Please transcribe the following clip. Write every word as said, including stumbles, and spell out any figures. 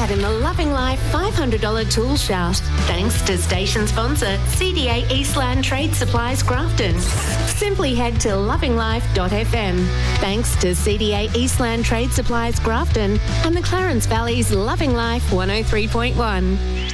ad in the Loving Life five hundred dollars tool shout. Thanks to station sponsor C D A Eastland Trade Supplies Grafton. Simply head to loving life dot f m. Thanks to C D A Eastland Trade Supplies Grafton and the Clarence Valley's Loving Life one oh three point one.